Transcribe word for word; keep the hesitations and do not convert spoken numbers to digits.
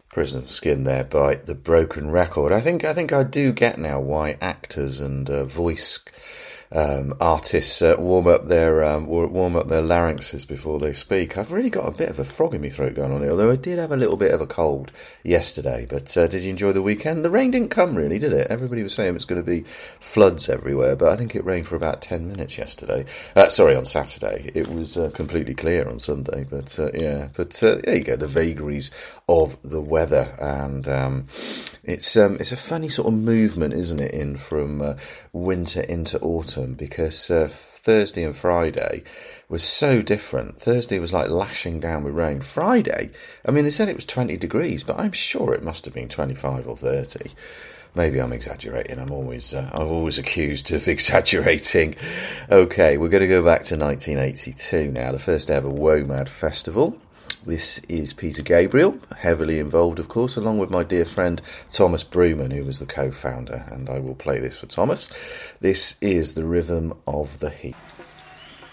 Prison of Skin there by The Broken Record. I think I think I do get now why actors and uh, voice um, artists uh, warm up their um, warm up their larynxes before they speak. I've really got a bit of a frog in my throat going on here, although I did have a little bit of a cold yesterday. But uh, did you enjoy the weekend? The rain didn't come really, did it? Everybody was saying it was going to be floods everywhere, but I think it rained for about ten minutes yesterday. Uh, sorry, on Saturday. It was uh, completely clear on Sunday, but uh, yeah. But uh, there you go, the vagaries of the weather, and um, it's um, it's a funny sort of movement, isn't it, in from uh, winter into autumn, because uh, Thursday and Friday was so different. Thursday was like lashing down with rain. Friday, I mean, they said it was twenty degrees, but I'm sure it must have been twenty-five or thirty. Maybe I'm exaggerating. I'm always uh, I'm always accused of exaggerating. Okay, we're going to go back to nineteen eighty-two now, the first ever WOMAD festival. This is Peter Gabriel, heavily involved, of course, along with my dear friend Thomas Bruman, who was the co-founder, and I will play this for Thomas. This is The Rhythm of the Heat.